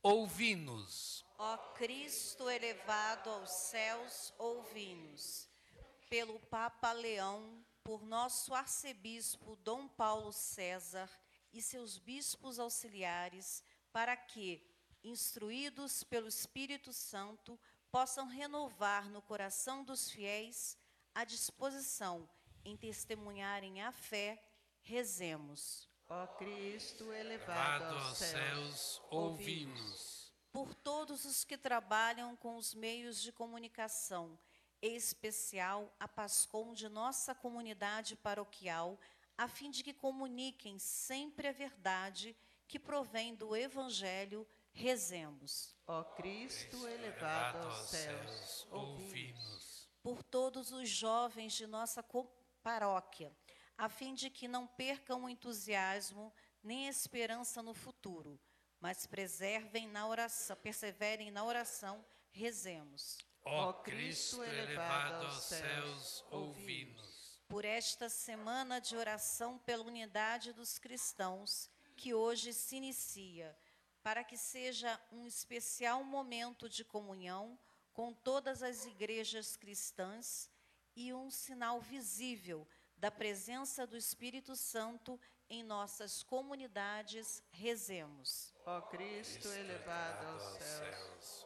ouvi-nos. Ó Cristo elevado aos céus, ouvi-nos. Pelo Papa Leão, por nosso arcebispo Dom Paulo César e seus bispos auxiliares, para que, instruídos pelo Espírito Santo, possam renovar no coração dos fiéis a disposição em testemunharem a fé, rezemos. Ó Cristo elevado aos céus, ouvi-nos. Por todos os que trabalham com os meios de comunicação, em especial a PASCOM de nossa comunidade paroquial, a fim de que comuniquem sempre a verdade que provém do Evangelho, rezemos. Ó Cristo elevado aos céus, ouvi-nos. Por todos os jovens de nossa paróquia, a fim de que não percam o entusiasmo nem a esperança no futuro, mas perseverem na oração, rezemos. Ó Cristo elevado aos céus, ouvi-nos. Por esta semana de oração pela unidade dos cristãos, que hoje se inicia, para que seja um especial momento de comunhão com todas as igrejas cristãs e um sinal visível da presença do Espírito Santo em nossas comunidades, rezemos. Ó Cristo elevado aos céus.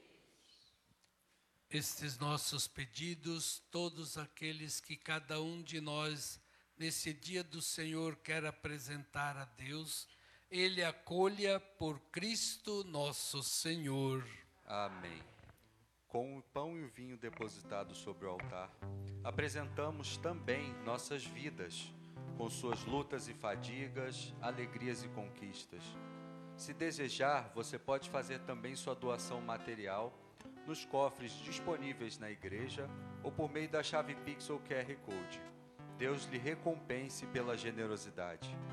Estes nossos pedidos, todos aqueles que cada um de nós, nesse dia do Senhor, quer apresentar a Deus, Ele acolha por Cristo nosso Senhor. Amém. Com o pão e o vinho depositados sobre o altar, apresentamos também nossas vidas, com suas lutas e fadigas, alegrias e conquistas. Se desejar, você pode fazer também sua doação material nos cofres disponíveis na igreja ou por meio da chave Pix ou QR Code. Deus lhe recompense pela generosidade.